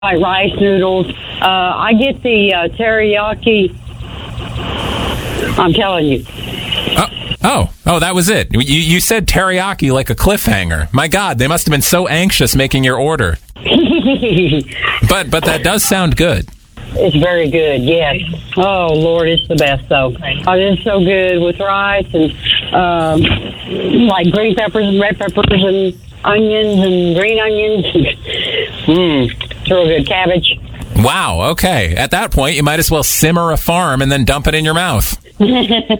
rice noodles. I get the teriyaki. I'm telling you. Oh, that was it. You said teriyaki like a cliffhanger. My God, they must have been so anxious making your order. But that does sound good. It's very good, yes. Oh, Lord, it's the best, though. Oh, it's so good with rice and, like green peppers and red peppers and onions and green onions. It's real good. Cabbage. Wow, okay. At that point, you might as well simmer a farm and then dump it in your mouth.